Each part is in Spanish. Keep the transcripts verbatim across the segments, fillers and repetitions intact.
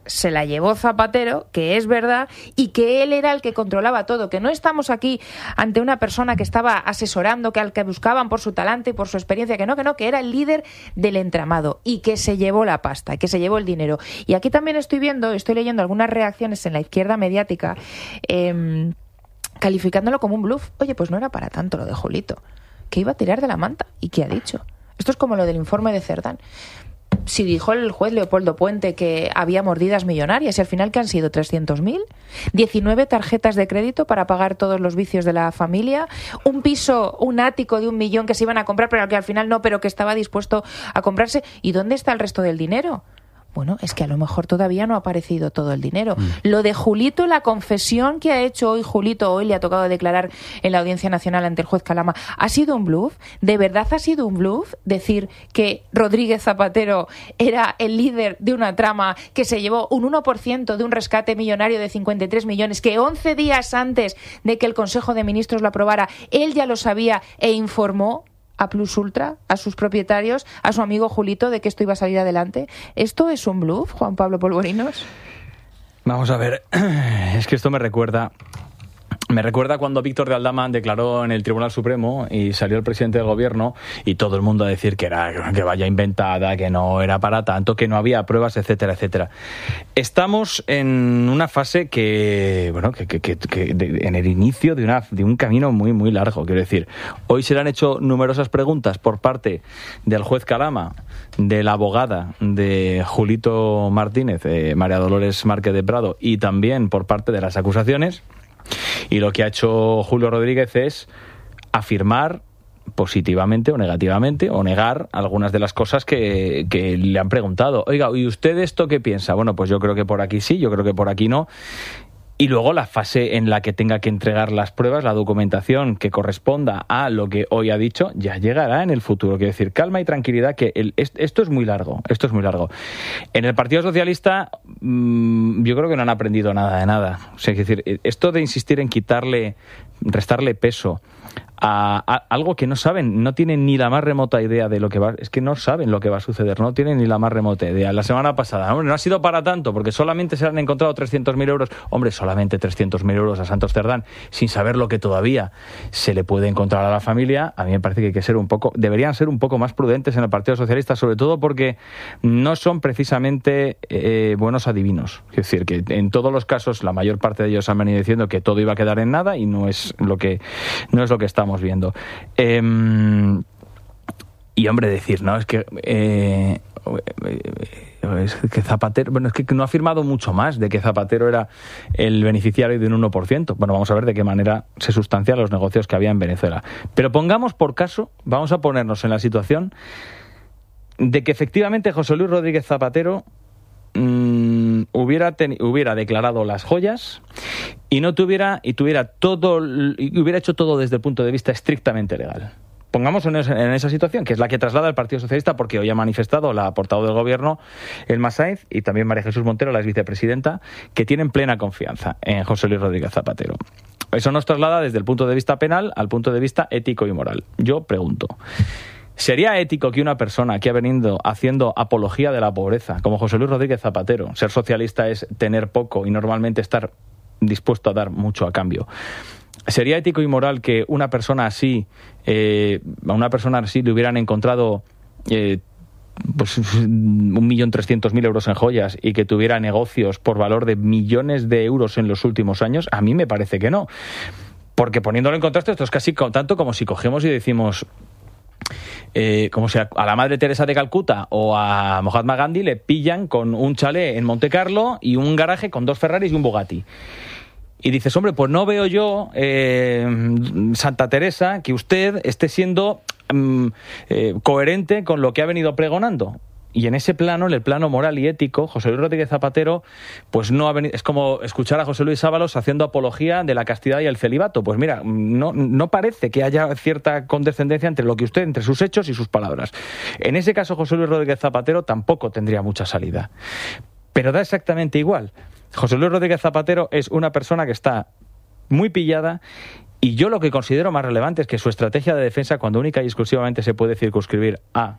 se la llevó Zapatero, que es verdad, y que él era el que controlaba todo, que no estamos aquí ante una persona que estaba asesorando, que al que buscaban por su talante y por su experiencia, que no, que no, que era el líder del entramado y que se llevó la pasta, que se llevó el dinero. Y aquí también estoy viendo, estoy leyendo algunas reacciones en la izquierda mediática, eh, calificándolo como un bluff. Oye, pues no era para tanto lo de Julito, que iba a tirar de la manta. ¿Y qué ha dicho? Esto es como lo del informe de Cerdán. Si dijo el juez Leopoldo Puente que había mordidas millonarias, y al final ¿qué han sido? trescientos mil, diecinueve tarjetas de crédito para pagar todos los vicios de la familia, un piso, un ático de un millón que se iban a comprar, pero que al final no, pero que estaba dispuesto a comprarse. ¿Y dónde está el resto del dinero? Bueno, es que a lo mejor todavía no ha aparecido todo el dinero. Mm. Lo de Julito, la confesión que ha hecho hoy Julito, hoy le ha tocado declarar en la Audiencia Nacional ante el juez Calama, ¿ha sido un bluff? ¿De verdad ha sido un bluff decir que Rodríguez Zapatero era el líder de una trama que se llevó un uno por ciento de un rescate millonario de cincuenta y tres millones, que once días antes de que el Consejo de Ministros lo aprobara, él ya lo sabía e informó a Plus Ultra, a sus propietarios, a su amigo Julito, de que esto iba a salir adelante? ¿Esto es un bluff, Juan Pablo Polvorinos? Vamos a ver, es que esto me recuerda... Me recuerda cuando Víctor de Aldama declaró en el Tribunal Supremo y salió el presidente del gobierno y todo el mundo a decir que era que vaya inventada, que no era para tanto, que no había pruebas, etcétera, etcétera. Estamos en una fase que, bueno, que, que, que, que de, en el inicio de, una, de un camino muy, muy largo. Quiero decir, hoy se le han hecho numerosas preguntas por parte del juez Calama, de la abogada de Julito Martínez, eh, María Dolores Márquez de Prado, y también por parte de las acusaciones. Y lo que ha hecho Julio Rodríguez es afirmar positivamente o negativamente o negar algunas de las cosas que, que le han preguntado. Oiga, ¿y usted esto qué piensa? Bueno, pues yo creo que por aquí sí, yo creo que por aquí no. Y luego la fase en la que tenga que entregar las pruebas, la documentación que corresponda a lo que hoy ha dicho, ya llegará en el futuro. Quiero decir, calma y tranquilidad, que el, esto es muy largo, esto es muy largo. En el Partido Socialista mmm, yo creo que no han aprendido nada de nada. O sea, es decir, esto de insistir en quitarle, restarle peso a, a algo que no saben, no tienen ni la más remota idea de lo que va, es que no saben lo que va a suceder, no tienen ni la más remota idea. La semana pasada, hombre, no ha sido para tanto, porque solamente se han encontrado trescientos mil euros, hombre, solamente trescientos mil euros a Santos Cerdán, sin saber lo que todavía se le puede encontrar a la familia. A mí me parece que hay que ser un poco, deberían ser un poco más prudentes en el Partido Socialista, sobre todo porque no son precisamente eh, buenos adivinos. Es decir, que en todos los casos, la mayor parte de ellos han venido diciendo que todo iba a quedar en nada y no es lo que, no es lo que estamos viendo. Eh, y hombre, decir, no, es que eh, es que Zapatero, bueno, es que no ha afirmado mucho más de que Zapatero era el beneficiario de un uno por ciento. Bueno, vamos a ver de qué manera se sustancian los negocios que había en Venezuela. Pero pongamos por caso, vamos a ponernos en la situación de que efectivamente José Luis Rodríguez Zapatero mmm, hubiera, ten, hubiera declarado las joyas y no tuviera y tuviera todo y hubiera hecho todo desde el punto de vista estrictamente legal. Pongamos en esa situación, que es la que traslada el Partido Socialista, porque hoy ha manifestado la portavoz del Gobierno, Elma Sáenz, y también María Jesús Montero, la ex vicepresidenta, que tienen plena confianza en José Luis Rodríguez Zapatero. Eso nos traslada desde el punto de vista penal al punto de vista ético y moral. Yo pregunto, ¿sería ético que una persona que ha venido haciendo apología de la pobreza, como José Luis Rodríguez Zapatero, ser socialista es tener poco y normalmente estar dispuesto a dar mucho a cambio? ¿Sería ético y moral que una persona así, eh, a una persona así le hubieran encontrado eh, pues un millón trescientos mil euros en joyas y que tuviera negocios por valor de millones de euros en los últimos años? A mí me parece que no. Porque poniéndolo en contraste, esto es casi tanto como si cogemos y decimos, eh, como si a, a la Madre Teresa de Calcuta o a Mahatma Gandhi le pillan con un chalet en Monte Carlo y un garaje con dos Ferraris y un Bugatti. Y dices, hombre, pues no veo yo, eh, Santa Teresa, que usted esté siendo um, eh, coherente con lo que ha venido pregonando. Y en ese plano, en el plano moral y ético, José Luis Rodríguez Zapatero, pues no ha venido, es como escuchar a José Luis Ábalos haciendo apología de la castidad y el celibato. Pues mira, no, no parece que haya cierta condescendencia entre lo que usted, entre sus hechos y sus palabras. En ese caso, José Luis Rodríguez Zapatero tampoco tendría mucha salida. Pero da exactamente igual. José Luis Rodríguez Zapatero es una persona que está muy pillada y yo lo que considero más relevante es que su estrategia de defensa, cuando única y exclusivamente se puede circunscribir a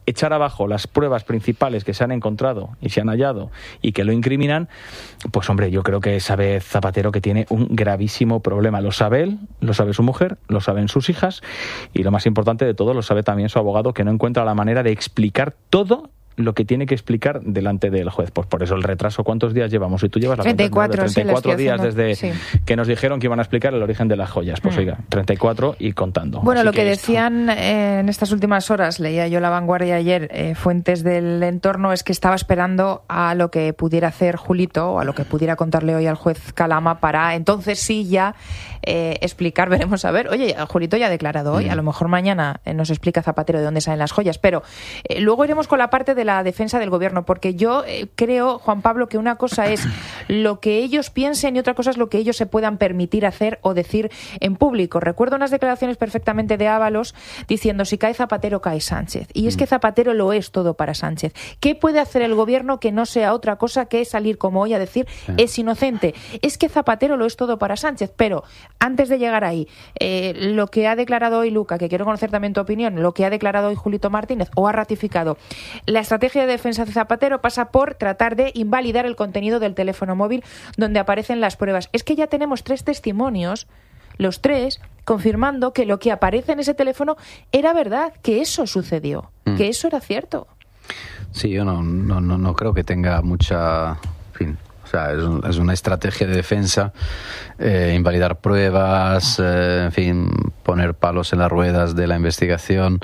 echar abajo las pruebas principales que se han encontrado y se han hallado y que lo incriminan, pues hombre, yo creo que sabe Zapatero que tiene un gravísimo problema. Lo sabe él, lo sabe su mujer, lo saben sus hijas y lo más importante de todo, lo sabe también su abogado, que no encuentra la manera de explicar todo lo que tiene que explicar delante del juez. Pues por eso el retraso. ¿Cuántos días llevamos? Si tú llevas la treinta y cuatro, de treinta y cuatro sí, días haciendo, desde sí. que nos dijeron que iban a explicar el origen de las joyas. Pues mm. oiga, treinta y cuatro y contando. Bueno, Así lo que, que decían eh, en estas últimas horas, leía yo La Vanguardia ayer, eh, fuentes del entorno, es que estaba esperando a lo que pudiera hacer Julito o a lo que pudiera contarle hoy al juez Calama para entonces sí ya eh, explicar, veremos a ver. Oye, Julito ya ha declarado hoy, mm. a lo mejor mañana eh, nos explica Zapatero de dónde salen las joyas, pero eh, luego iremos con la parte de la defensa del gobierno, porque yo eh, creo, Juan Pablo, que una cosa es lo que ellos piensen y otra cosa es lo que ellos se puedan permitir hacer o decir en público. Recuerdo unas declaraciones perfectamente de Ábalos diciendo si cae Zapatero, cae Sánchez. Y es que Zapatero lo es todo para Sánchez. ¿Qué puede hacer el gobierno que no sea otra cosa que salir como hoy a decir sí. es inocente? Es que Zapatero lo es todo para Sánchez. Pero antes de llegar ahí, eh, lo que ha declarado hoy Luca, que quiero conocer también tu opinión, lo que ha declarado hoy Julito Martínez o ha ratificado, la estrategia de defensa de Zapatero pasa por tratar de invalidar el contenido del teléfono móvil donde aparecen las pruebas. Es que ya tenemos tres testimonios, los tres, confirmando que lo que aparece en ese teléfono era verdad, que eso sucedió, mm. que eso era cierto. Sí, yo no, no, no, no creo que tenga mucha... En fin. O sea, es, un, es una estrategia de defensa, eh, invalidar pruebas, eh, en fin, poner palos en las ruedas de la investigación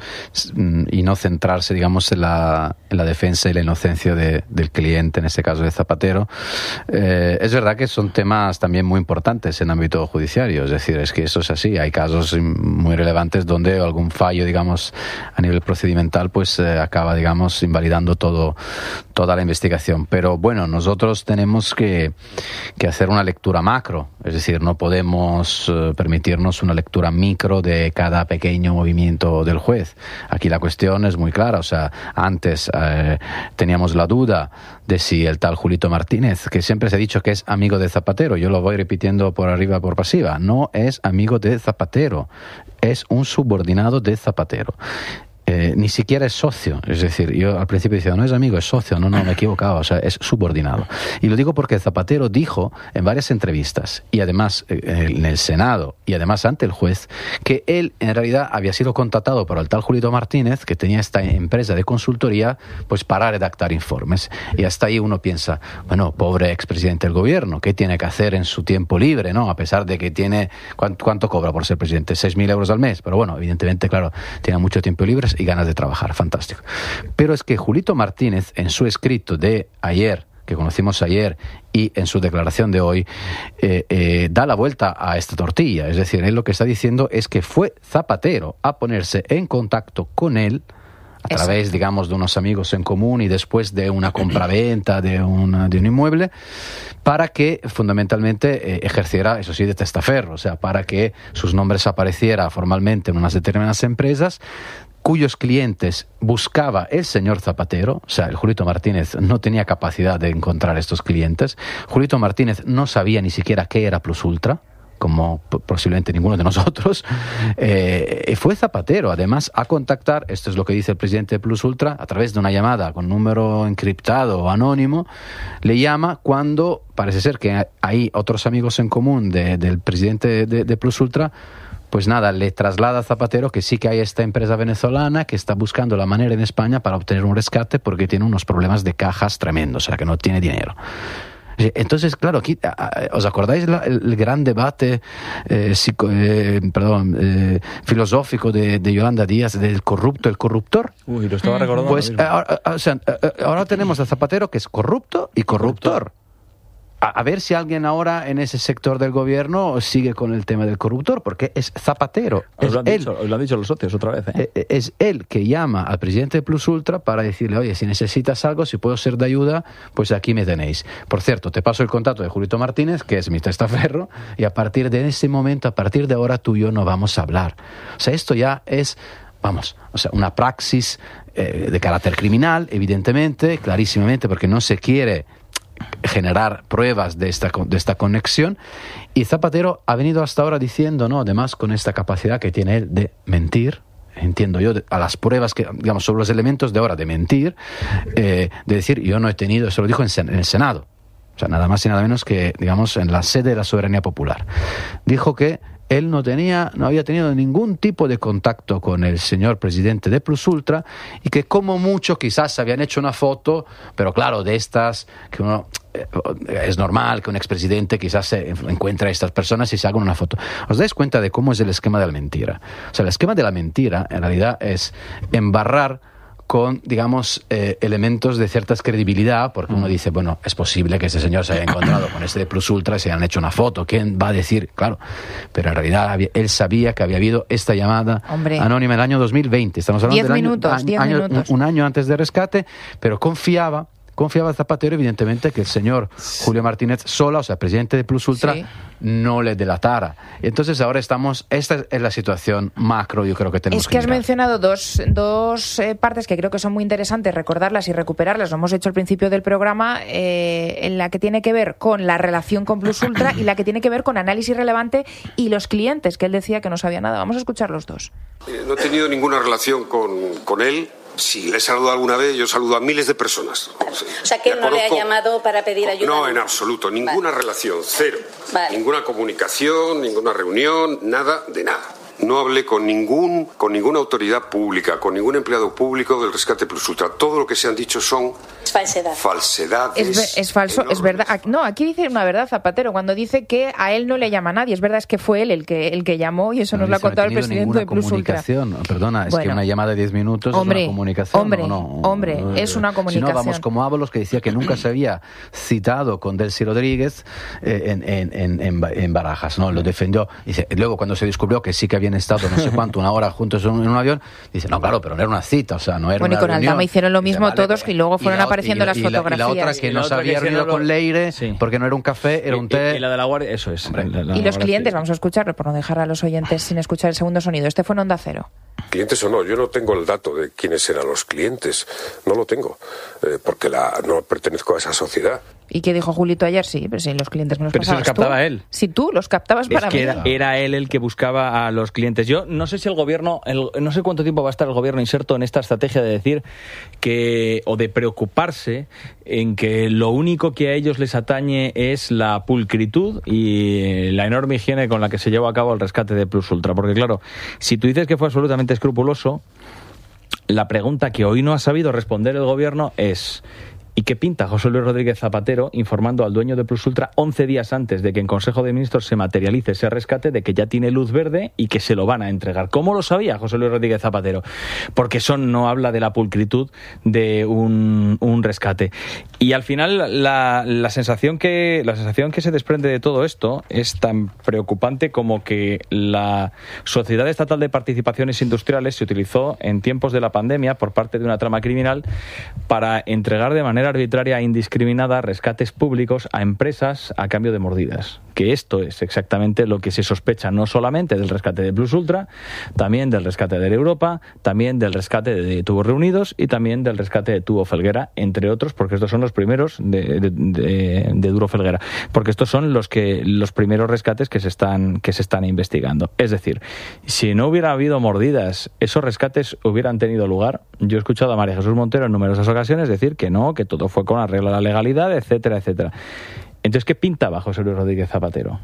y no centrarse, digamos, en la, en la defensa y la inocencia de, del cliente, en este caso de Zapatero. Eh, es verdad que son temas también muy importantes en ámbito judiciario, es decir, es que eso es así. Hay casos muy relevantes donde algún fallo, digamos, a nivel procedimental, pues eh, acaba, digamos, invalidando todo, toda la investigación. Pero bueno, nosotros tenemos Que, que hacer una lectura macro, es decir, no podemos uh, permitirnos una lectura micro de cada pequeño movimiento del juez. Aquí la cuestión es muy clara, o sea, antes eh, teníamos la duda de si el tal Julito Martínez, que siempre se ha dicho que es amigo de Zapatero, yo lo voy repitiendo por arriba por pasiva, no es amigo de Zapatero, es un subordinado de Zapatero. Eh, ni siquiera es socio, es decir, yo al principio decía, no es amigo, es socio, no, no, me he equivocado, o sea, es subordinado. Y lo digo porque Zapatero dijo en varias entrevistas, y además eh, en el Senado, y además ante el juez, que él en realidad había sido contratado por el tal Julito Martínez, que tenía esta empresa de consultoría, pues para redactar informes. Y hasta ahí uno piensa, bueno, pobre expresidente del gobierno, ¿qué tiene que hacer en su tiempo libre, no? A pesar de que tiene, ¿cuánto, cuánto cobra por ser presidente? seis mil euros al mes, pero bueno, evidentemente, claro, tiene mucho tiempo libre y ganas de trabajar, fantástico. Pero es que Julito Martínez, en su escrito de ayer, que conocimos ayer, y en su declaración de hoy, eh, eh, da la vuelta a esta tortilla. Es decir, él lo que está diciendo es que fue Zapatero a ponerse en contacto con él a Exacto. través, digamos, de unos amigos en común y después de una compraventa de, una, de un inmueble, para que fundamentalmente eh, ejerciera, eso sí, de testaferro, o sea, para que sus nombres apareciera formalmente en unas determinadas empresas cuyos clientes buscaba el señor Zapatero. O sea, el Julito Martínez no tenía capacidad de encontrar estos clientes. Julito Martínez no sabía ni siquiera qué era Plus Ultra, como posiblemente ninguno de nosotros. Eh, fue Zapatero, además, a contactar, esto es lo que dice el presidente de Plus Ultra, a través de una llamada con número encriptado o anónimo, le llama cuando parece ser que hay otros amigos en común de, del presidente de, de Plus Ultra. Pues nada, le traslada a Zapatero que sí que hay esta empresa venezolana que está buscando la manera en España para obtener un rescate porque tiene unos problemas de cajas tremendos, o sea, que no tiene dinero. Entonces, claro, aquí, ¿os acordáis la, el gran debate eh, psico, eh, perdón, eh, filosófico de, de Yolanda Díaz del corrupto, el corruptor? Uy, lo estaba recordando. Pues ahora, o sea, ahora tenemos a Zapatero que es corrupto y corruptor. corruptor. A ver si alguien ahora en ese sector del gobierno sigue con el tema del corruptor, porque es Zapatero. Os es lo han él, dicho, os lo han dicho los socios otra vez. ¿eh? Es él que llama al presidente de Plus Ultra para decirle, oye, si necesitas algo, si puedo ser de ayuda, pues aquí me tenéis. Por cierto, te paso el contacto de Julito Martínez, que es mi testaferro, y a partir de ese momento, a partir de ahora, tú y yo no vamos a hablar. O sea, esto ya es, vamos, o sea, una praxis eh, de carácter criminal, evidentemente, clarísimamente, porque no se quiere generar pruebas de esta, de esta conexión, y Zapatero ha venido hasta ahora diciendo, no, además con esta capacidad que tiene él de mentir, entiendo yo, a las pruebas que, digamos, sobre los elementos de ahora de mentir, eh, de decir, yo no he tenido, eso lo dijo en, en el Senado, o sea, nada más y nada menos que, digamos, en la sede de la soberanía popular. Dijo que él no tenía, no había tenido ningún tipo de contacto con el señor presidente de Plus Ultra y que como mucho quizás habían hecho una foto, pero claro, de estas que uno, eh, es normal que un expresidente quizás se encuentre a estas personas y se haga una foto. ¿Os dais cuenta de cómo es el esquema de la mentira? O sea, el esquema de la mentira en realidad es embarrar con, digamos, eh, elementos de cierta credibilidad, porque uno dice, bueno, es posible que ese señor se haya encontrado con este de Plus Ultra y se hayan hecho una foto. ¿Quién va a decir? Claro, pero en realidad había, él sabía que había habido esta llamada Hombre. anónima en el año dos mil veinte. Estamos hablando diez del minutos, año, diez año, minutos. Un, un año antes del rescate, pero confiaba Confiaba Zapatero, evidentemente, que el señor Julio Martínez Sola, o sea, presidente de Plus Ultra, sí. no le delatara. Entonces ahora estamos, esta es la situación macro, yo creo que tenemos Es que, que has mirar. mencionado dos, dos eh, partes que creo que son muy interesantes recordarlas y recuperarlas, lo hemos hecho al principio del programa, eh, en la que tiene que ver con la relación con Plus Ultra y la que tiene que ver con análisis relevante y los clientes, que él decía que no sabía nada. Vamos a escuchar los dos. Eh, no he tenido ninguna relación con, con él. Si le he saludado alguna vez, yo saludo a miles de personas. Vale. O sea, que él no conozco... le ha llamado para pedir ayuda. No, en absoluto. Ninguna vale. relación, cero. Vale. Ninguna comunicación, ninguna reunión, nada de nada. No hablé con ningún con ninguna autoridad pública, con ningún empleado público del Rescate Plus Ultra. Todo lo que se han dicho son falsedad. falsedades. Es, es falso, enormes. Es verdad. No, aquí dice una verdad Zapatero cuando dice que a él no le llama nadie. Es verdad, es que fue él el que el que llamó y eso no nos lo ha contado el presidente de Plus Ultra. Perdona, es bueno, que una llamada de diez minutos hombre, es una comunicación. Hombre, ¿o no? hombre, es una comunicación. Si no, vamos como Ábalos, que decía que nunca se había citado con Delcy Rodríguez eh, en, en, en, en, en Barajas. No, lo defendió. Dice, luego cuando se descubrió que sí que habían estado no sé cuánto, una hora juntos en un, en un avión, dice, no, claro, pero no era una cita, o sea, no era bueno, una y con reunión. Aldama hicieron lo mismo dice, vale, todos y luego fueron y la, apareciendo y, las y fotografías. La, y la otra que no se había reunido con Leire, sí. porque no era un café, era un té. Y, y la de la Guardia, eso es. La, la, la y los clientes, vamos a escucharlo, por no dejar a los oyentes sin escuchar el segundo sonido. Este fue en Onda Cero. Clientes o no, yo no tengo el dato de quiénes eran los clientes, no lo tengo, eh, porque la, no pertenezco a esa sociedad. ¿Y qué dijo Julito ayer? Sí, pero si los clientes me los pero pasabas si los captaba tú. él. Si tú los captabas es para que mí. Era, era él el que buscaba a los clientes. Yo no sé si el gobierno, el, no sé cuánto tiempo va a estar el gobierno inserto en esta estrategia de decir que, o de preocuparse en que lo único que a ellos les atañe es la pulcritud y la enorme higiene con la que se llevó a cabo el rescate de Plus Ultra. Porque claro, si tú dices que fue absolutamente escrupuloso, la pregunta que hoy no ha sabido responder el gobierno es... ¿Y qué pinta José Luis Rodríguez Zapatero informando al dueño de Plus Ultra once días antes de que en Consejo de Ministros se materialice ese rescate de que ya tiene luz verde y que se lo van a entregar? ¿Cómo lo sabía José Luis Rodríguez Zapatero? Porque eso no habla de la pulcritud de un, un rescate. Y al final la, la, sensación que, la sensación que se desprende de todo esto es tan preocupante como que la Sociedad Estatal de Participaciones Industriales se utilizó en tiempos de la pandemia por parte de una trama criminal para entregar de manera arbitraria e indiscriminada rescates públicos a empresas a cambio de mordidas. Que esto es exactamente lo que se sospecha no solamente del rescate de Plus Ultra, también del rescate de Europa, también del rescate de Tubos Reunidos y también del rescate de Tubo Felguera, entre otros, porque estos son los primeros de, de, de, de Duro Felguera, porque estos son los que los primeros rescates que se están que se están investigando. Es decir, si no hubiera habido mordidas, esos rescates hubieran tenido lugar. Yo he escuchado a María Jesús Montero en numerosas ocasiones decir que no, que todo fue con arreglo a la legalidad, etcétera, etcétera. Entonces, ¿qué pintaba José Luis Rodríguez Zapatero?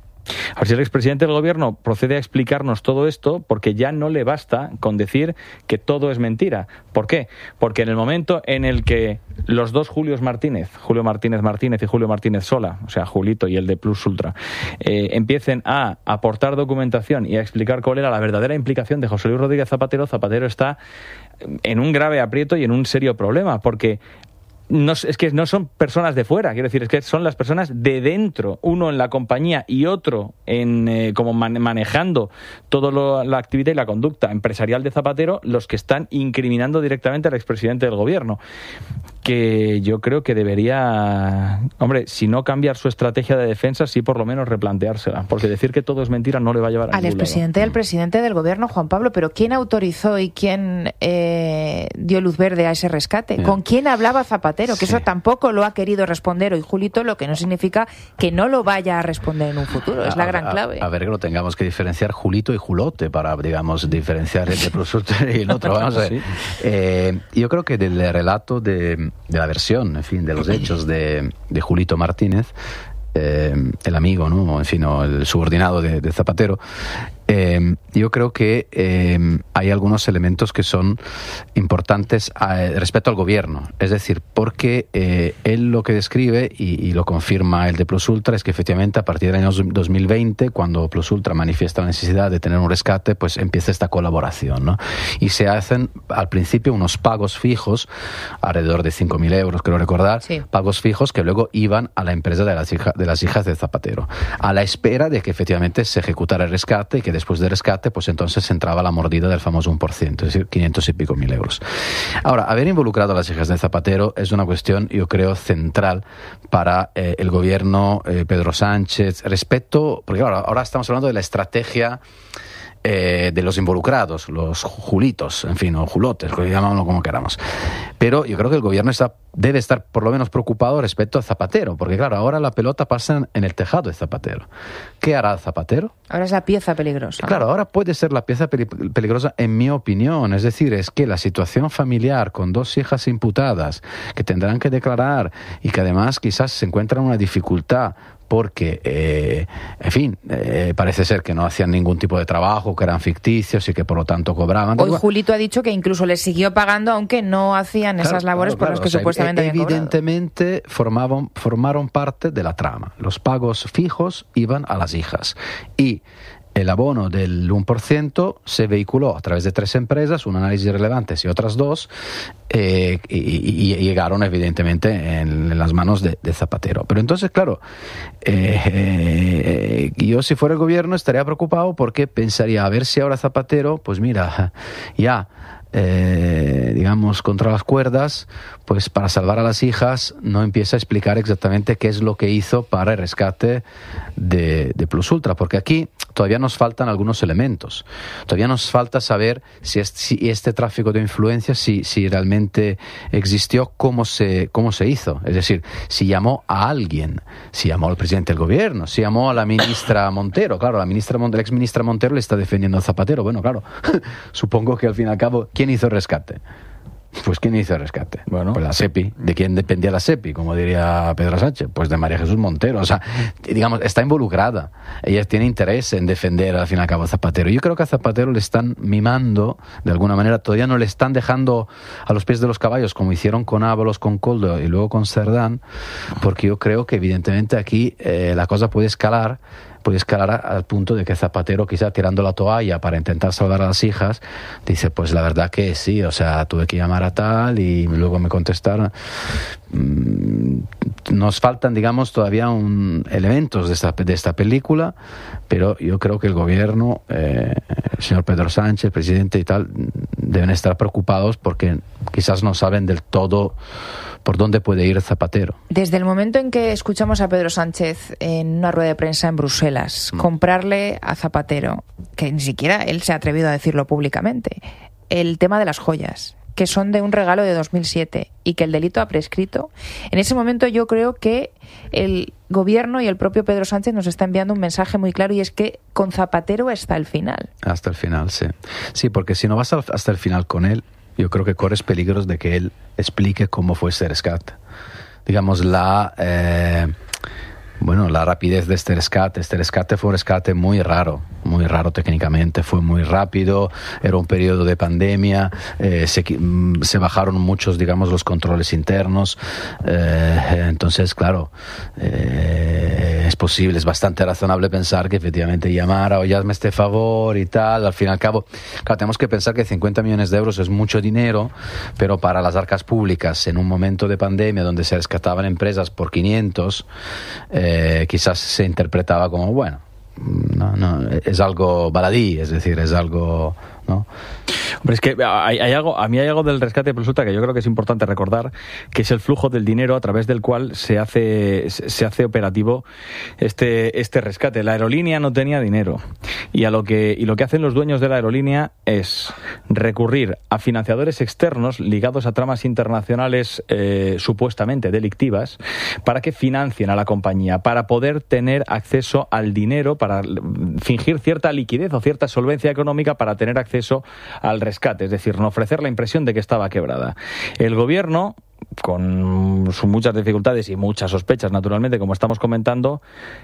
A ver si el expresidente del gobierno procede a explicarnos todo esto, porque ya no le basta con decir que todo es mentira. ¿Por qué? Porque en el momento en el que los dos Julios Martínez, Julio Martínez Martínez y Julio Martínez Sola, o sea, Julito y el de Plus Ultra, eh, empiecen a aportar documentación y a explicar cuál era la verdadera implicación de José Luis Rodríguez Zapatero, Zapatero está en un grave aprieto y en un serio problema, porque No, es que no son personas de fuera, quiero decir, es que son las personas de dentro, uno en la compañía y otro en eh, como man, manejando toda la actividad y la conducta empresarial de Zapatero, los que están incriminando directamente al expresidente del gobierno, que yo creo que debería, hombre, si no cambiar su estrategia de defensa, sí por lo menos replanteársela, porque decir que todo es mentira no le va a llevar a al ningún expresidente y al presidente del gobierno, Juan Pablo, pero ¿quién autorizó y quién eh, dio luz verde a ese rescate? Yeah. ¿Con quién hablaba Zapatero? Zapatero, que Sí. eso tampoco lo ha querido responder hoy Julito, lo que no significa que no lo vaya a responder en un futuro, es la A- gran a- clave. A, ver que lo tengamos que diferenciar Julito y Julote para, digamos, diferenciar el de Plus Ultra y el otro. Vamos a ver. Sí. Eh, yo creo que del relato de, de la versión, en fin, de los hechos de, de Julito Martínez, eh, el amigo, ¿no? En fin, o el subordinado de, de Zapatero, eh, yo creo que eh, hay algunos elementos que son importantes eh, respecto al gobierno. Es decir, porque eh, él lo que describe, y, y lo confirma el de Plus Ultra, es que efectivamente a partir del año dos mil veinte, cuando Plus Ultra manifiesta la necesidad de tener un rescate, pues empieza esta colaboración, ¿no? Y se hacen al principio unos pagos fijos, alrededor de cinco mil euros, creo recordar, Sí. pagos fijos que luego iban a la empresa de las, hija, de las hijas de Zapatero, a la espera de que efectivamente se ejecutara el rescate y que después del rescate, pues entonces entraba la mordida del famoso uno por ciento, es decir, quinientos y pico mil euros. Ahora, haber involucrado a las hijas de Zapatero es una cuestión, yo creo, central para eh, el gobierno eh, Pedro Sánchez, respecto, porque ahora, ahora estamos hablando de la estrategia eh, de los involucrados, los julitos, en fin, o julotes, llamámoslo como queramos. Pero yo creo que el gobierno está, debe estar por lo menos preocupado respecto a Zapatero, porque claro, ahora la pelota pasa en el tejado de Zapatero. ¿Qué hará Zapatero? Ahora es la pieza peligrosa. Claro, ahora puede ser la pieza peli- peligrosa en mi opinión. Es decir, es que la situación familiar con dos hijas imputadas que tendrán que declarar y que además quizás se encuentran en una dificultad porque, eh, en fin, eh, parece ser que no hacían ningún tipo de trabajo, que eran ficticios y que por lo tanto cobraban. Hoy Julito ha dicho que incluso les siguió pagando aunque no hacían Claro, esas labores claro, por claro. las que O sea, supuestamente habían cobrado. evidentemente formaban, formaron parte de la trama. Los pagos fijos iban a las hijas y el abono del uno por ciento se vehiculó a través de tres empresas, un análisis relevantes y otras dos, eh, y, y- y llegaron evidentemente en, en las manos de, de Zapatero. Pero entonces, claro, eh, eh, yo si fuera el gobierno estaría preocupado porque pensaría, a ver si ahora Zapatero, pues mira, ya... Eh, digamos, contra las cuerdas, pues para salvar a las hijas no empieza a explicar exactamente qué es lo que hizo para el rescate de, de Plus Ultra, porque aquí todavía nos faltan algunos elementos. Todavía nos falta saber si, es, si este tráfico de influencias, si, si realmente existió, cómo se, cómo se hizo. Es decir, si llamó a alguien, si llamó al presidente del gobierno, si llamó a la ministra Montero. Claro, la ministra Montero, la ex ministra Montero le está defendiendo a Zapatero. Bueno, claro, supongo que al fin y al cabo, ¿quién hizo el rescate? Pues ¿quién hizo el rescate? Bueno. Pues la SEPI. ¿De quién dependía la SEPI? Como diría Pedro Sánchez. Pues de María Jesús Montero. O sea, digamos, está involucrada. Ella tiene interés en defender al fin y al cabo a Zapatero. Yo creo que a Zapatero le están mimando, de alguna manera, todavía no le están dejando a los pies de los caballos, como hicieron con Ábalos, con Koldo y luego con Cerdán, porque yo creo que evidentemente aquí eh, la cosa puede escalar puede escalar al punto de que Zapatero, quizá tirando la toalla para intentar salvar a las hijas, dice, pues la verdad que sí, o sea, tuve que llamar a tal y luego me contestaron. Nos faltan, digamos, todavía un, elementos de esta, de esta película, pero yo creo que el gobierno, eh, el señor Pedro Sánchez, el presidente y tal, deben estar preocupados porque quizás no saben del todo por dónde puede ir Zapatero. Desde el momento en que escuchamos a Pedro Sánchez en una rueda de prensa en Bruselas mm. comprarle a Zapatero, que ni siquiera él se ha atrevido a decirlo públicamente, el tema de las joyas, que son de un regalo de dos mil siete y que el delito ha prescrito, en ese momento yo creo que el gobierno y el propio Pedro Sánchez nos está enviando un mensaje muy claro, y es que con Zapatero hasta el final. Hasta el final, sí. Sí, porque si no vas hasta el final con él, yo creo que corres peligros de que él explique cómo fue ese rescate. Digamos, la... Eh, bueno, la rapidez de este rescate. Este rescate fue un rescate muy raro, muy raro técnicamente, fue muy rápido, era un periodo de pandemia, eh, se, se bajaron muchos, digamos, los controles internos, eh, entonces, claro, eh, es posible, es bastante razonable pensar que efectivamente llamara, oye, hazme este favor y tal, al fin y al cabo, claro, tenemos que pensar que cincuenta millones de euros es mucho dinero, pero para las arcas públicas, en un momento de pandemia donde se rescataban empresas por quinientos, eh, Eh, quizás se interpretaba como, bueno, no, no, es algo baladí, es decir, es algo ¿no? Hombre, es que hay, hay algo, a mí hay algo del rescate plus ultra que yo creo que es importante recordar, que es el flujo del dinero a través del cual se hace se hace operativo este este rescate. La aerolínea no tenía dinero y a lo que y lo que hacen los dueños de la aerolínea es recurrir a financiadores externos ligados a tramas internacionales eh, supuestamente delictivas para que financien a la compañía, para poder tener acceso al dinero, para fingir cierta liquidez o cierta solvencia económica para tener acceso al rescate, es decir, no ofrecer la impresión de que estaba quebrada. El gobierno, con sus muchas dificultades y muchas sospechas, naturalmente, como estamos comentando,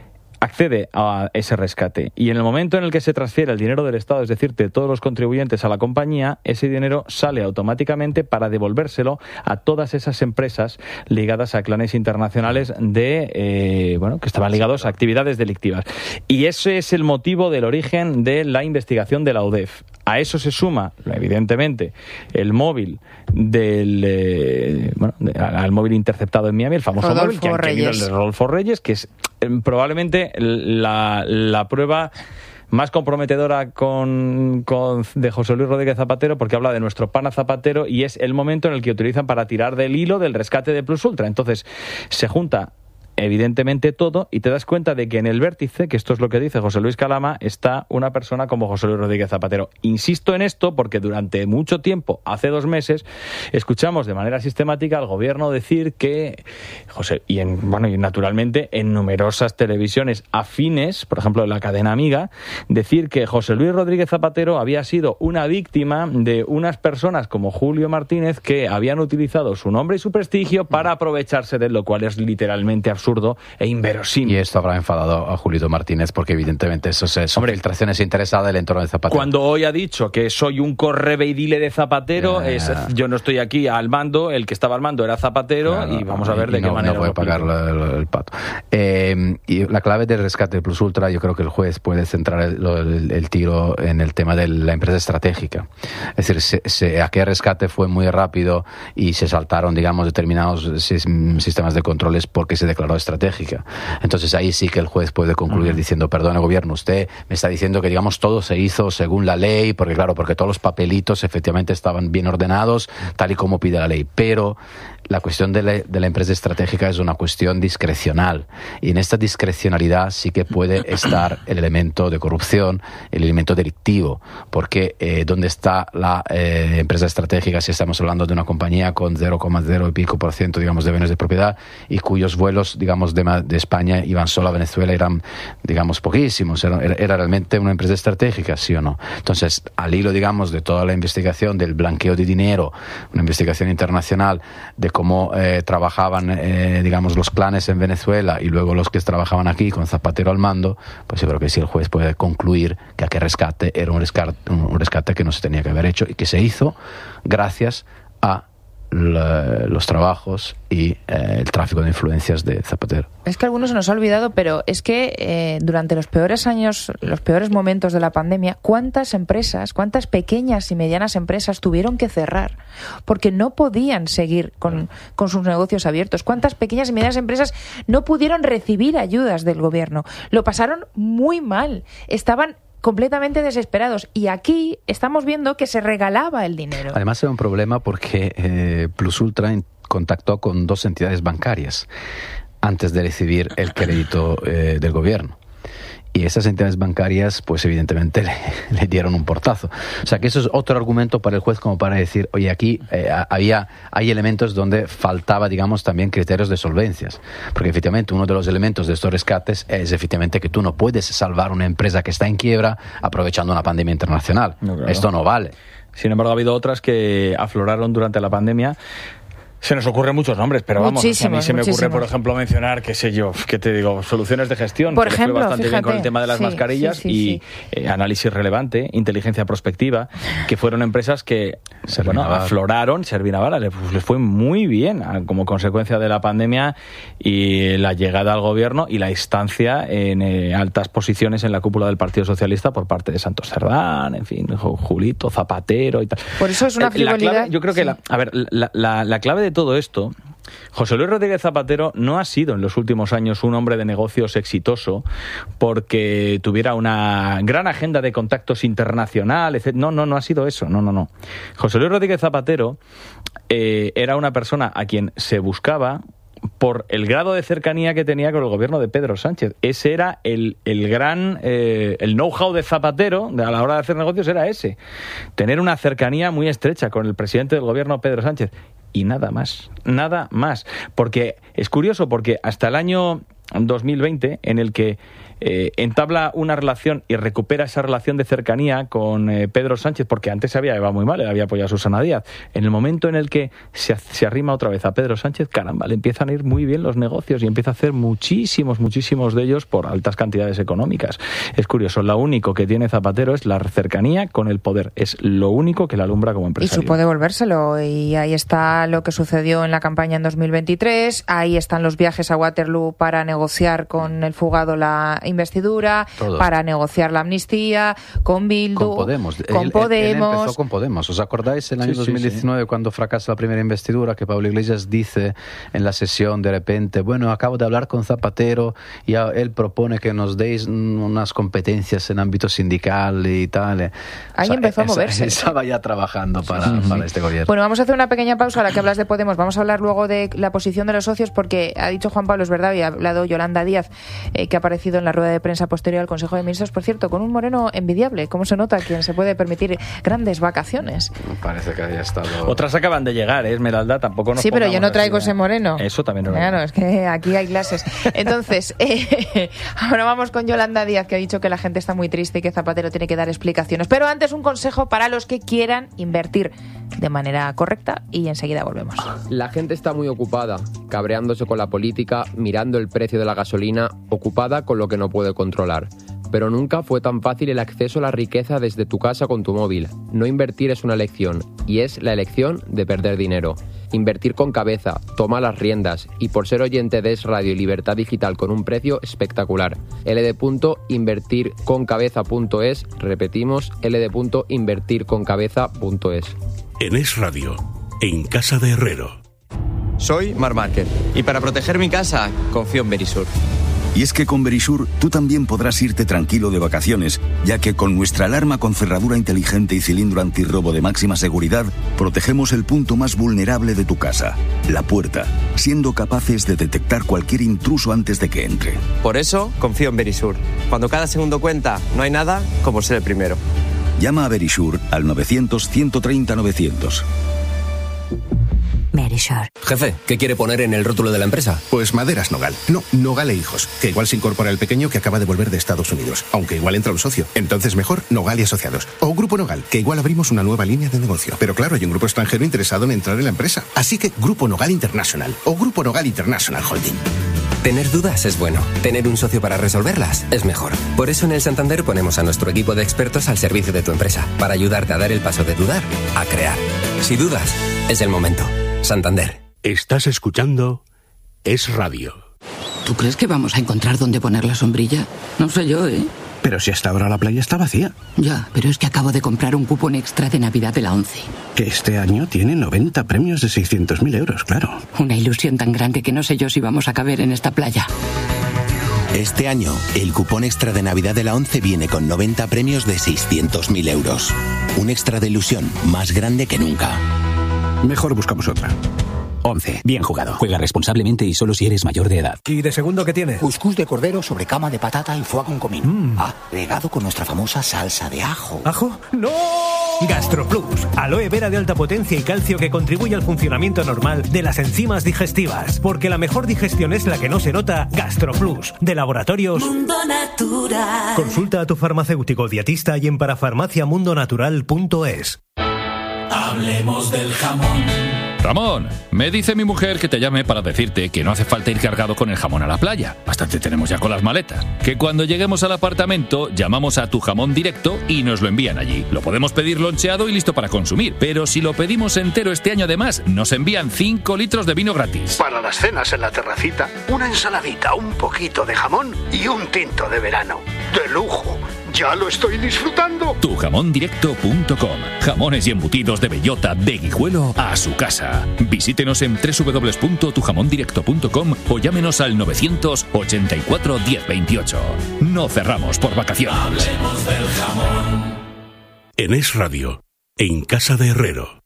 accede a ese rescate. Y en el momento en el que se transfiere el dinero del Estado, es decir, de todos los contribuyentes a la compañía, ese dinero sale automáticamente para devolvérselo a todas esas empresas ligadas a clanes internacionales de eh, bueno, que estaban ligados a actividades delictivas. Y ese es el motivo del origen de la investigación de la U D E F. A eso se suma, evidentemente, el móvil del eh, bueno, de, al móvil interceptado en Miami, el famoso Rodolfo móvil que han Reyes. tenido el de Rodolfo Reyes, que es eh, probablemente la, la prueba más comprometedora con, con de José Luis Rodríguez Zapatero, porque habla de nuestro pana Zapatero y es el momento en el que utilizan para tirar del hilo del rescate de Plus Ultra. Entonces se junta evidentemente todo y te das cuenta de que en el vértice, que esto es lo que dice José Luis Calama, está una persona como José Luis Rodríguez Zapatero. Insisto en esto porque durante mucho tiempo, hace dos meses, escuchamos de manera sistemática al gobierno decir que José, y en, bueno, y naturalmente en numerosas televisiones afines, por ejemplo en la cadena Amiga, decir que José Luis Rodríguez Zapatero había sido una víctima de unas personas como Julio Martínez que habían utilizado su nombre y su prestigio para aprovecharse de él, lo cual es literalmente absurdo absurdo e inverosímil. Y esto habrá enfadado a Julito Martínez porque evidentemente eso es, son Hombre, filtraciones interesadas del entorno de Zapatero. Cuando hoy ha dicho que soy un correveidile de Zapatero, yeah. es, yo no estoy aquí al mando, el que estaba al mando era Zapatero, claro, y vamos a ver de no, qué manera no puede pagar el, el pato. Eh, y la clave del rescate Plus Ultra, yo creo que el juez puede centrar el, el, el tiro en el tema de la empresa estratégica. Es decir, se, se, aquel rescate fue muy rápido y se saltaron, digamos, determinados sistemas de controles porque se declaró estratégica. Entonces ahí sí que el juez puede concluir uh-huh. diciendo, perdone gobierno, usted me está diciendo que digamos todo se hizo según la ley, porque claro, porque todos los papelitos efectivamente estaban bien ordenados, tal y como pide la ley, pero la cuestión de la, de la empresa estratégica es una cuestión discrecional y en esta discrecionalidad sí que puede estar el elemento de corrupción, el elemento delictivo, porque eh, ¿dónde está la eh, empresa estratégica si estamos hablando de una compañía con cero coma cero y pico por ciento digamos de bienes de propiedad y cuyos vuelos digamos de, de España iban solo a Venezuela, eran digamos poquísimos, era, era realmente una empresa estratégica, sí o no? Entonces al hilo digamos de toda la investigación del blanqueo de dinero, una investigación internacional de cómo eh, trabajaban, eh, digamos, los clanes en Venezuela y luego los que trabajaban aquí con Zapatero al mando, pues yo creo que sí el juez puede concluir que aquel rescate era un rescate, un rescate que no se tenía que haber hecho y que se hizo gracias a la, los trabajos y eh, el tráfico de influencias de Zapatero. Es que algunos se nos ha olvidado, pero es que eh, durante los peores años, los peores momentos de la pandemia, ¿cuántas empresas, cuántas pequeñas y medianas empresas tuvieron que cerrar? Porque no podían seguir con, con sus negocios abiertos. ¿Cuántas pequeñas y medianas empresas no pudieron recibir ayudas del gobierno? Lo pasaron muy mal. Estaban completamente desesperados. Y aquí estamos viendo que se regalaba el dinero. Además era un problema porque eh, Plus Ultra contactó con dos entidades bancarias antes de recibir el crédito eh, del gobierno. Y esas entidades bancarias, pues evidentemente le, le dieron un portazo. O sea que eso es otro argumento para el juez como para decir, oye, aquí eh, había hay elementos donde faltaba, digamos, también criterios de solvencias. Porque efectivamente uno de los elementos de estos rescates es efectivamente que tú no puedes salvar una empresa que está en quiebra aprovechando una pandemia internacional. No, claro. Esto no vale. Sin embargo, ha habido otras que afloraron durante la pandemia. Se nos ocurren muchos nombres, pero vamos, a mí se me muchísimos. ocurre, por ejemplo, mencionar, qué sé yo, qué te digo, soluciones de gestión, por que ejemplo, fue bastante fíjate, bien con el tema de las sí, mascarillas sí, sí, y sí. Eh, análisis relevante, inteligencia prospectiva, que fueron empresas que bueno, afloraron, Servinaval, les, les fue muy bien como consecuencia de la pandemia y la llegada al gobierno y la instancia en eh, altas posiciones en la cúpula del Partido Socialista por parte de Santos Cerdán, en fin, Julito, Zapatero y tal. Por eso es una frivolidad. La clave, yo creo que, sí. la, a ver, la, la, la clave de todo esto José Luis Rodríguez Zapatero no ha sido en los últimos años un hombre de negocios exitoso porque tuviera una gran agenda de contactos internacionales, etcétera. No, no, no ha sido eso, no, no, no. José Luis Rodríguez Zapatero eh, era una persona a quien se buscaba por el grado de cercanía que tenía con el gobierno de Pedro Sánchez. Ese era el, el gran, eh, el know-how de Zapatero a la hora de hacer negocios era ese. Tener una cercanía muy estrecha con el presidente del gobierno, Pedro Sánchez. Y nada más, nada más. Porque es curioso, porque hasta el año dos mil veinte, en el que eh, entabla una relación y recupera esa relación de cercanía con eh, Pedro Sánchez, porque antes se había llevado muy mal, le había apoyado a Susana Díaz. En el momento en el que se, se arrima otra vez a Pedro Sánchez, caramba, le empiezan a ir muy bien los negocios y empieza a hacer muchísimos, muchísimos de ellos por altas cantidades económicas. Es curioso, lo único que tiene Zapatero es la cercanía con el poder. Es lo único que le alumbra como empresario. Y supo devolvérselo, y ahí está lo que sucedió en la campaña en dos mil veintitrés, ahí están los viajes a Waterloo para negociar con el fugado la investidura, Todos. para negociar la amnistía, con Bildu, con Podemos. Con él, Podemos. Él empezó con Podemos. ¿Os acordáis el año sí, dos mil diecinueve sí, sí. cuando fracasa la primera investidura, que Pablo Iglesias dice en la sesión de repente, bueno, acabo de hablar con Zapatero y él propone que nos deis unas competencias en ámbito sindical y tal? Ahí o sea, empezó a moverse. Estaba ya trabajando para, sí, sí. para este gobierno. Bueno, vamos a hacer una pequeña pausa a la que hablas de Podemos. Vamos a hablar luego de la posición de los socios, porque ha dicho Juan Pablo, es verdad, y ha hablado Yolanda Díaz, eh, que ha aparecido en la rueda de prensa posterior al Consejo de Ministros, por cierto, con un moreno envidiable. ¿Cómo se nota quien se puede permitir grandes vacaciones? Parece que haya estado... Otras acaban de llegar, ¿eh? Esmeralda, tampoco nos Sí, pero yo no traigo así, ese moreno. Eso también no. Claro, es que aquí hay clases. Entonces, eh, ahora vamos con Yolanda Díaz, que ha dicho que la gente está muy triste y que Zapatero tiene que dar explicaciones. Pero antes, un consejo para los que quieran invertir de manera correcta, y enseguida volvemos. La gente está muy ocupada, cabreándose con la política, mirando el precio de la gasolina, ocupada con lo que no puede controlar. Pero nunca fue tan fácil el acceso a la riqueza desde tu casa con tu móvil. No invertir es una elección, y es la elección de perder dinero. Invertir con cabeza, toma las riendas, y por ser oyente de Es Radio y Libertad Digital con un precio espectacular. L D punto invertir con cabeza punto es, repetimos, L D punto invertir con cabeza punto es. En Es Radio, en Casa de Herrero. Soy Marc Márquez, y para proteger mi casa, confío en Verisur. Y es que con Verisur tú también podrás irte tranquilo de vacaciones, ya que con nuestra alarma con cerradura inteligente y cilindro antirrobo de máxima seguridad, protegemos el punto más vulnerable de tu casa, la puerta, siendo capaces de detectar cualquier intruso antes de que entre. Por eso confío en Verisur. Cuando cada segundo cuenta, no hay nada como ser el primero. Llama a Verisur al novecientos, ciento treinta, novecientos. Verisur. Jefe, ¿qué quiere poner en el rótulo de la empresa? Pues Maderas Nogal. No, Nogal e Hijos. Que igual se incorpora el pequeño que acaba de volver de Estados Unidos. Aunque igual entra un socio. Entonces mejor Nogal y Asociados. O Grupo Nogal, que igual abrimos una nueva línea de negocio. Pero claro, hay un grupo extranjero interesado en entrar en la empresa. Así que Grupo Nogal International. O Grupo Nogal International Holding. Tener dudas es bueno. Tener un socio para resolverlas es mejor. Por eso en el Santander ponemos a nuestro equipo de expertos al servicio de tu empresa. Para ayudarte a dar el paso de dudar a crear. Si dudas, es el momento. Santander. Estás escuchando Es Radio. ¿Tú crees que vamos a encontrar dónde poner la sombrilla? No sé yo, ¿eh? Pero si hasta ahora la playa está vacía. Ya, pero es que acabo de comprar un cupón extra de Navidad de la ONCE. Que este año tiene noventa premios de seiscientos mil euros, claro. Una ilusión tan grande que no sé yo si vamos a caber en esta playa. Este año, el cupón extra de Navidad de la ONCE viene con noventa premios de seiscientos mil euros. Un extra de ilusión más grande que nunca. Mejor buscamos otra. ONCE. Bien jugado. Juega responsablemente y solo si eres mayor de edad. ¿Y de segundo qué tiene? Cuscús de cordero sobre cama de patata y foie con comino. Mm. Ah, regado con nuestra famosa salsa de ajo. ¿Ajo? ¡No! GastroPlus. Aloe vera de alta potencia y calcio que contribuye al funcionamiento normal de las enzimas digestivas. Porque la mejor digestión es la que no se nota. GastroPlus. De Laboratorios Mundo Natural. Consulta a tu farmacéutico dietista y en parafarmacia mundo natural punto es. Hablemos del jamón. Ramón, me dice mi mujer que te llame para decirte que no hace falta ir cargado con el jamón a la playa. Bastante tenemos ya con las maletas. Que cuando lleguemos al apartamento, llamamos a Tu Jamón Directo y nos lo envían allí. Lo podemos pedir loncheado y listo para consumir. Pero si lo pedimos entero este año además, nos envían cinco litros de vino gratis. Para las cenas en la terracita, una ensaladita, un poquito de jamón y un tinto de verano. ¡De lujo! Ya lo estoy disfrutando. tu jamón directo punto com. Jamones y embutidos de bellota de Guijuelo a su casa. Visítenos en doble u doble u doble u punto tu jamón directo punto com o llámenos al novecientos ochenta y cuatro diez veintiocho. No cerramos por vacaciones. Hablemos del jamón. En Es Radio, en Casa de Herrero.